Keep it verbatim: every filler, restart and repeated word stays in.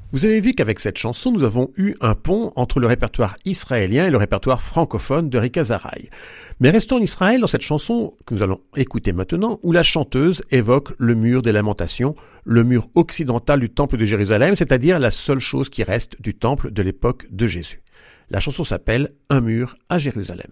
Vous avez vu qu'avec cette chanson, nous avons eu un pont entre le répertoire israélien et le répertoire francophone de Rika Zaraï. Mais restons en Israël dans cette chanson que nous allons écouter maintenant, où la chanteuse évoque le mur des lamentations, le mur occidental du temple de Jérusalem, c'est-à-dire la seule chose qui reste du temple de l'époque de Jésus. La chanson s'appelle « Un mur à Jérusalem ».